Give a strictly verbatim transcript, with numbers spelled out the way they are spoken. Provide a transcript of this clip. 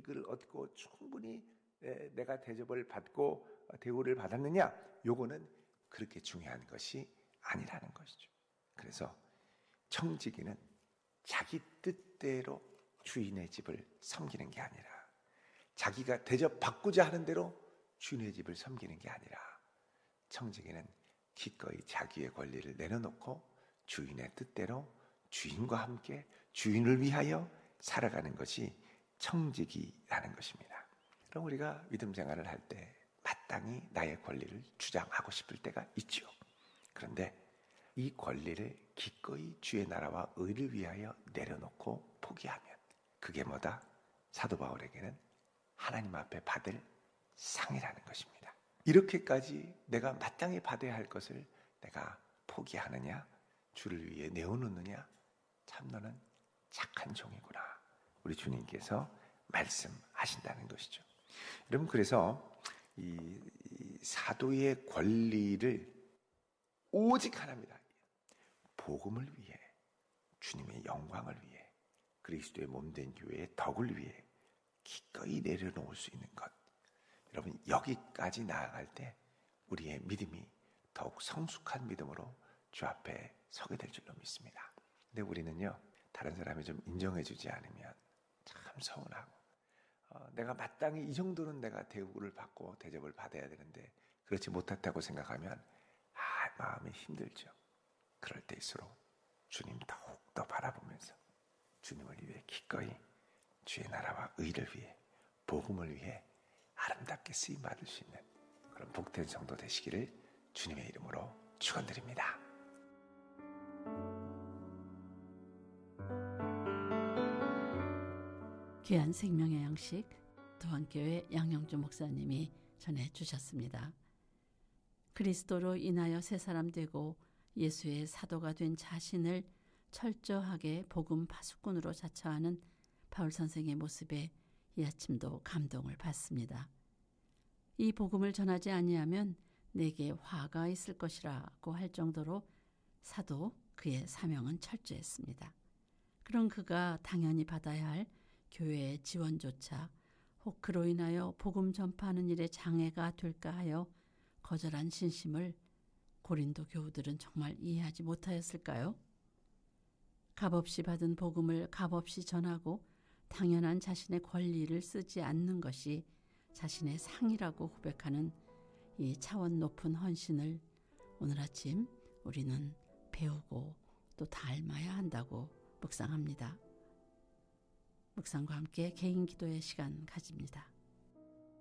이익을 얻고 충분히 내가 대접을 받고 대우를 받았느냐? 요거는 그렇게 중요한 것이 아니라는 것이죠. 그래서 청지기는 자기 뜻대로 주인의 집을 섬기는 게 아니라, 자기가 대접받고자 하는 대로 주인의 집을 섬기는 게 아니라, 청지기는 기꺼이 자기의 권리를 내려놓고 주인의 뜻대로 주인과 함께 주인을 위하여 살아가는 것이 청지기라는 것입니다. 그럼 우리가 믿음 생활을 할 때 마땅히 나의 권리를 주장하고 싶을 때가 있죠. 그런데 이 권리를 기꺼이 주의 나라와 의를 위하여 내려놓고 포기하면 그게 뭐다? 사도 바울에게는 하나님 앞에 받을 상이라는 것입니다. 이렇게까지 내가 마땅히 받아야 할 것을 내가 포기하느냐, 주를 위해 내어놓느냐, 참 너는 착한 종이구나, 우리 주님께서 말씀하신다는 것이죠. 여러분, 그래서 이, 이 사도의 권리를 오직 하나입니다. 복음을 위해, 주님의 영광을 위해, 그리스도의 몸된 교회의 덕을 위해 기꺼이 내려놓을 수 있는 것. 여러분, 여기까지 나아갈 때 우리의 믿음이 더욱 성숙한 믿음으로 주 앞에 서게 될 줄로 믿습니다. 근데 우리는요, 다른 사람이 좀 인정해주지 않으면 참 서운하고, 어, 내가 마땅히 이 정도는 내가 대우를 받고 대접을 받아야 되는데 그렇지 못했다고 생각하면 아, 마음이 힘들죠. 그럴 때일수록 주님 더욱더 바라보면서 주님을 위해 기꺼이 주의 나라와 의를 위해, 복음을 위해 아름답게 쓰임받을 수 있는 그런 복된 성도 되시기를 주님의 이름으로 축원드립니다. 귀한 생명의 양식, 도안교회 양영주 목사님이 전해주셨습니다. 그리스도로 인하여 새 사람 되고 예수의 사도가 된 자신을 철저하게 복음 파수꾼으로 자처하는 바울 선생의 모습에 이 아침도 감동을 받습니다. 이 복음을 전하지 아니하면 내게 화가 있을 것이라고 할 정도로 사도 그의 사명은 철저했습니다. 그런 그가 당연히 받아야 할 교회의 지원조차 혹 그로 인하여 복음 전파하는 일에 장애가 될까 하여 거절한 신심을 고린도 교우들은 정말 이해하지 못하였을까요? 값없이 받은 복음을 값없이 전하고 당연한 자신의 권리를 쓰지 않는 것이 자신의 상이라고 고백하는 이 차원 높은 헌신을 오늘 아침 우리는 배우고 또 닮아야 한다고 묵상합니다. 묵상과 함께 개인 기도의 시간 가집니다.